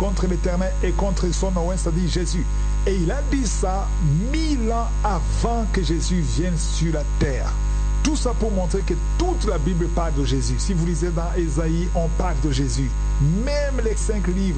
contre l'Éternel et contre son oint, c'est-à-dire Jésus. Et il a dit ça 1000 ans avant que Jésus vienne sur la terre. Tout ça pour montrer que toute la Bible parle de Jésus. Si vous lisez dans Ésaïe, on parle de Jésus. Même les 5 livres